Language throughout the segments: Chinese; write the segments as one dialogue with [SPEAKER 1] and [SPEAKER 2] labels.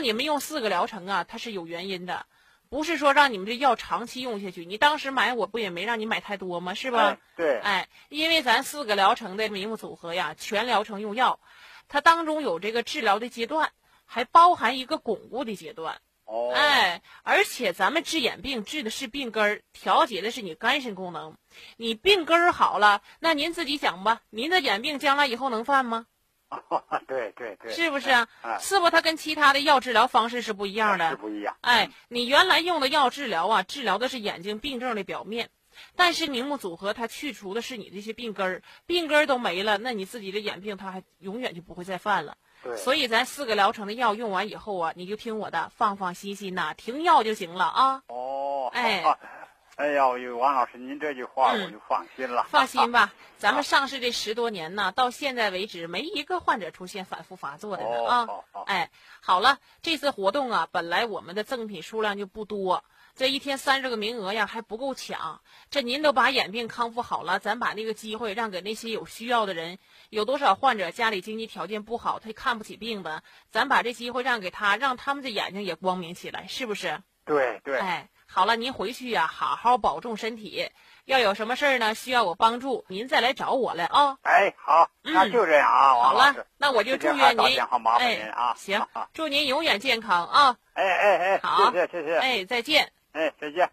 [SPEAKER 1] 让你们用4个疗程啊，它是有原因的，不是说让你们这药长期用下去。你当时买我不也没让你买太多吗？是吧？
[SPEAKER 2] 对。
[SPEAKER 1] 因为咱4个疗程的明目组合呀，全疗程用药，它当中有这个治疗的阶段，还包含一个巩固的阶段。而且咱们治眼病治的是病根儿，调节的是你肝肾功能。你病根儿好了，那您自己想吧，您的眼病将来以后能犯吗？
[SPEAKER 2] 对，
[SPEAKER 1] 是不是啊？是不，它跟其他的药治疗方式是不一样的。
[SPEAKER 2] 是不一样。
[SPEAKER 1] 你原来用的药治疗啊，治疗的是眼睛病症的表面，但是明目组合它去除的是你这些病根儿，病根儿都没了，那你自己的眼病它还永远就不会再犯了。所以咱4个疗程的药用完以后啊，你就听我的，放心呐，停药就行了啊。
[SPEAKER 2] 哎呀，王老师，您这句话我就放心了。
[SPEAKER 1] 放心吧，咱们上市这10多年呢，到现在为止没一个患者出现反复发作的呢啊。好了，这次活动啊，本来我们的赠品数量就不多，这一天30个名额呀还不够抢。这您都把眼病康复好了，咱把那个机会让给那些有需要的人。有多少患者家里经济条件不好，他看不起病的，咱把这机会让给他，让他们的眼睛也光明起来，是不是？
[SPEAKER 2] 对。
[SPEAKER 1] 好了，您回去呀，好好保重身体。要有什么事儿呢，需要我帮助，您再来找我来啊。
[SPEAKER 2] 好，那就这样啊。
[SPEAKER 1] 好了，那我就祝愿您，
[SPEAKER 2] 麻烦您啊。
[SPEAKER 1] 行，祝您永远健康啊。好，
[SPEAKER 2] 谢谢。
[SPEAKER 1] 再见。
[SPEAKER 2] 再见。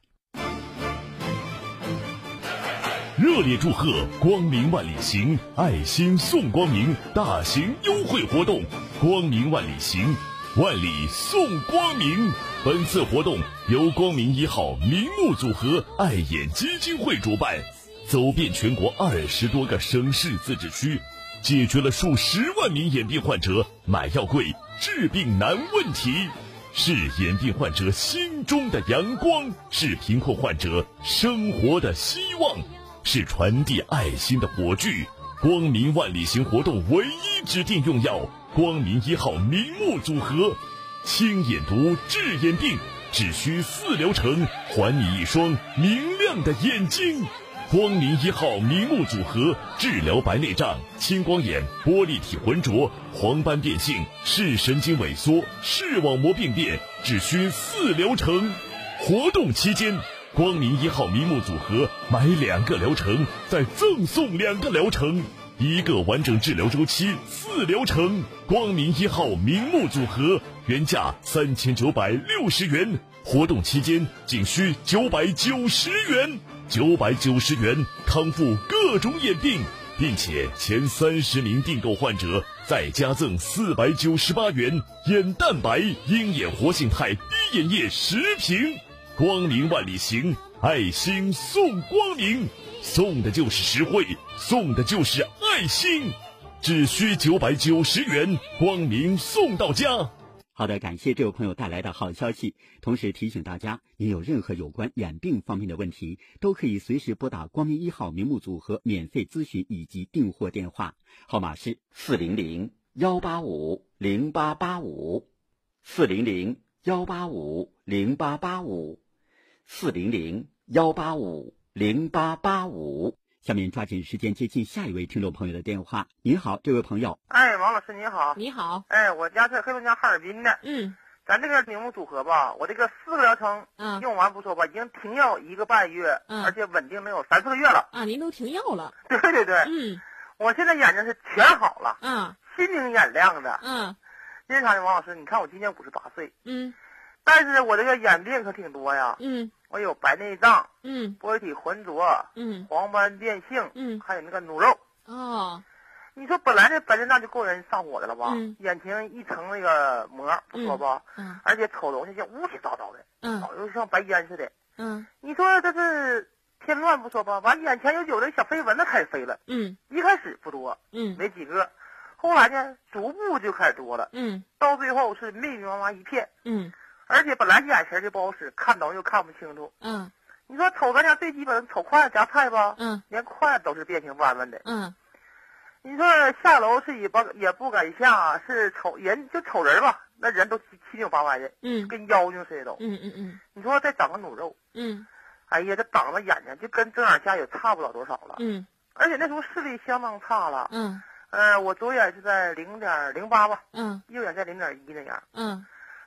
[SPEAKER 3] 热烈祝贺光明万里行爱心送光明大型优惠活动，光明万里行，万里送光明。本次活动由光明1号明目组合爱眼基金会主办，走遍全国20多个省市自治区，解决了数10万名眼病患者买药贵、治病难问题，是眼病患者心中的阳光，是贫困患者生活的希望，是传递爱心的火炬。光明万里行活动唯一指定用药，光明1号明目组合，清眼毒治眼病，只需4疗程，还你一双明亮的眼睛。光明1号明目组合，治疗白内障、青光眼、玻璃体浑浊、黄斑变性、视神经萎缩、视网膜病变，只需4疗程。活动期间，光明1号明目组合买2个疗程，再赠送2个疗程，1个完整治疗周期4疗程。光明1号明目组合原价3960元，活动期间仅需990元，990元康复各种眼病，并且前30名订购患者再加赠498元眼蛋白鹰眼活性肽滴眼液10瓶。光明万里行，爱心送光明，送的就是实惠，送的就是爱心，只需990元，光明送到家。
[SPEAKER 4] 好的，感谢这位朋友带来的好消息。同时提醒大家，您有任何有关眼病方面的问题，都可以随时拨打光明1号明目组合免费咨询以及订货电话，号码是400-185-0885，400-185-0885。下面抓紧时间接近下一位听众朋友的电话。您好，这位朋友。
[SPEAKER 2] 王老师你好。
[SPEAKER 1] 你好。
[SPEAKER 2] 我家是黑龙江哈尔滨的。咱这个明目组合吧，我这个4个疗程用完不错吧，已经停药1个半月，而且稳定能有3、4个月了。
[SPEAKER 1] 您都停药了。
[SPEAKER 2] 对。我现在眼睛是全好了。心明眼亮的。因为啥呢，王老师，你看我今年58岁。但是我这个眼病可挺多呀。我有白内障，玻璃体浑浊，黄斑变性，还有那个脓肉。你说本来这白内障就够人上火的了吧？眼前一层那个膜，不说吧？而且瞅东西像乌漆糟糟的，老又像白烟似的。你说这是添乱不说吧？完眼前有的小飞蚊子开始飞了。一开始不多，没几个，后来呢，逐步就开始多了。到最后是密密麻麻一片。而且本来眼神就不好使，看东西又看不清楚。你说瞅咱家最基本瞅筷子夹菜吧，连筷子都是变形弯弯的。你说下楼是也不敢下，是瞅人就瞅人吧，那人都七扭八歪的，跟妖精似的都。你说再长个脓肉，哎呀，这长了眼睛就跟正眼下也差不了多少了。而且那时候视力相当差了。我左眼是在0.08吧，右眼在0.1那样。